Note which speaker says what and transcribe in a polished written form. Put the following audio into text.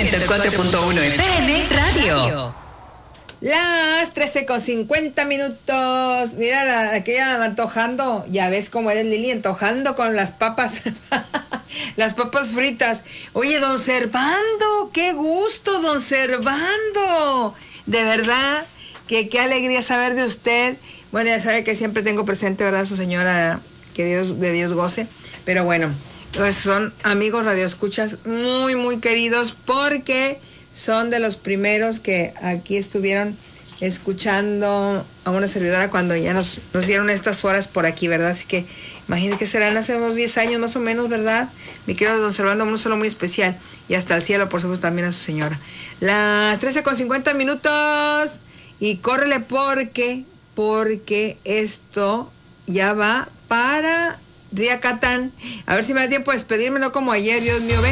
Speaker 1: 104.1 FM Radio.
Speaker 2: Las 13:50. Mira, aquella antojando. Ya ves cómo eres, Lili, antojando con las papas. Las papas fritas. Oye, don Servando, qué gusto, don Servando. De verdad, que qué alegría saber de usted. Bueno, ya sabe que siempre tengo presente, ¿verdad? Su señora, que de Dios goce. Pero bueno, pues son amigos radioescuchas muy, muy queridos, porque son de los primeros que aquí estuvieron escuchando a una servidora cuando ya nos dieron estas horas por aquí, ¿verdad? Así que imagínense que serán hace unos 10 años más o menos, ¿verdad? Mi querido don Servando, un saludo muy especial. Y hasta el cielo, por supuesto, también a su señora. Las 13:50. Y córrele porque esto ya va para Riacatán. A ver si me da tiempo de despedirme, no como ayer, Dios mío. Ven.